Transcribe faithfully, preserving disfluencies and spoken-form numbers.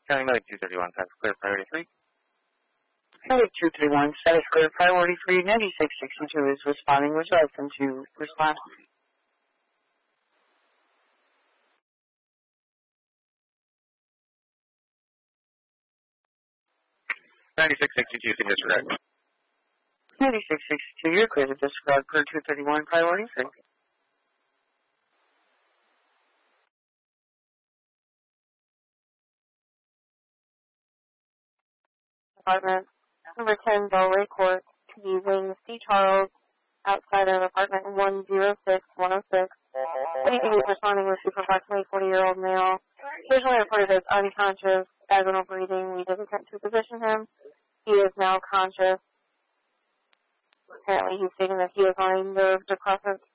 County Medic two thirty-one, status clear, priority three. Medic two thirty-one, status clear, priority three, ninety-six sixty-two is responding. Would you like them to respond? ninety-six sixty-two, to disregard. ninety-six sixty-two, you're clear to disregard per two thirty-one, priority three. Apartment number ten, Bellway Court, the Wing C. Charles, outside of apartment one oh six one oh six. He's responding with approximately forty-year-old male. Visually reported as unconscious, vaginal breathing. We did attempt to position him. He is now conscious. Apparently he's stating that he is on a nerve depressant.